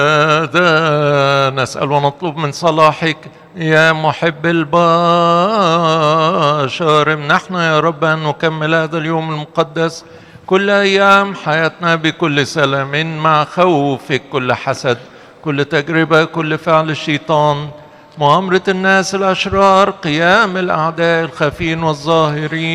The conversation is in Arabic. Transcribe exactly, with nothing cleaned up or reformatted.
هذا نسأل ونطلب من صلاحك يا محب البشر. امنحنا يا رب أن نكمل هذا اليوم المقدس كل أيام حياتنا بكل سلام، مع خوفك كل حسد، كل تجربة، كل فعل الشيطان، مؤامرة الناس الأشرار، قيام الأعداء الخفين والظاهرين.